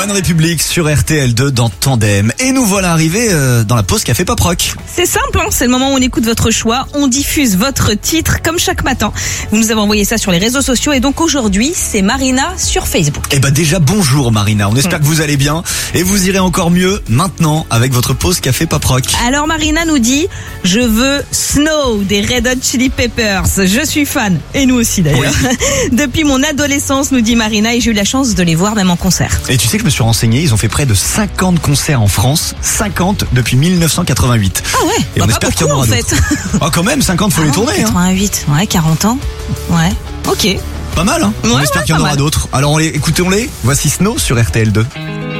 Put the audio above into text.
One Republic sur RTL2 dans Tandem. Et nous voilà arrivés dans la pause Café Pop Rock. C'est simple, hein, c'est le moment où on écoute votre choix, on diffuse votre titre comme chaque matin. Vous nous avez envoyé ça sur les réseaux sociaux et donc aujourd'hui, c'est Marina sur Facebook. Eh ben déjà bonjour Marina, on espère que vous allez bien et vous irez encore mieux maintenant avec votre pause Café Pop Rock. Alors Marina nous dit, je veux Snow des Red Hot Chili Peppers, je suis fan, et nous aussi d'ailleurs. Oui. Depuis mon adolescence, nous dit Marina, et j'ai eu la chance de les voir même en concert. Et tu sais que je me suis renseigné, ils ont fait près de 50 concerts en France, 50 depuis 1988. Ah ouais, Et on pas espère qu'il y en beaucoup aura en fait. d'autres. Ah quand même, 50 faut les tourner. 88, ouais, 40 ans, ouais, ok. Pas mal, hein. On Ouais, espère qu'il y en pas aura mal. d'autres. Alors écoutons-les, voici Snow sur RTL2.